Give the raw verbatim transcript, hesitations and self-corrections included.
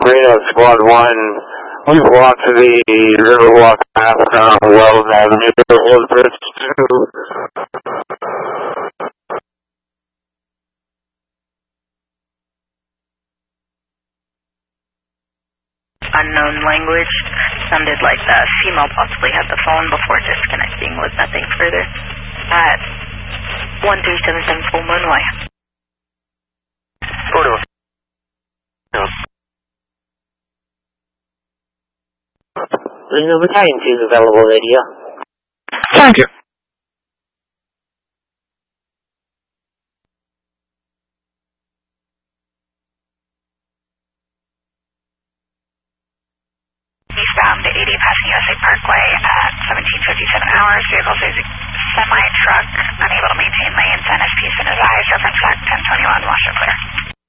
Reno Squad one, we've walked the Riverwalk path from Wells Avenue to Old Bridge two. Unknown language. Sounded like the female possibly had the phone before disconnecting with nothing further. At one three seven seven Full Moon Way. Photo. No. The battalion two is available radio. Thank you. Eastbound eighty passing U S A Parkway at seventeen fifty-seven hours. Vehicle is a semi-truck, unable to maintain lanes, N S P in his eyes, reference fact ten twenty-one, wash it clear.